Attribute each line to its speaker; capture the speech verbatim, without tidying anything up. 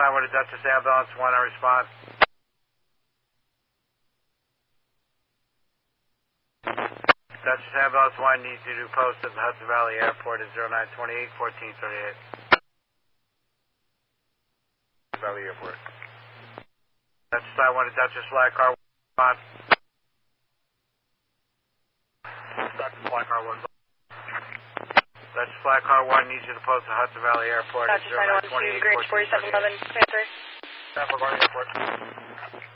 Speaker 1: Side with a Dutchess Ambulance, one on response. Dutchess Ambulance one needs you to post at the Hudson Valley Airport at zero nine two eight, fourteen thirty-eight. Valley Airport. Dutchess Side one to Dutchess Flag Car one. Dutchess Flag Car one. Dutchess Flag Car one needs you to post at Hudson Valley Airport at zero nine two eight, fourteen thirty-eight.
Speaker 2: forty-seven eleven, transfer.
Speaker 1: Staff of Valley Airport.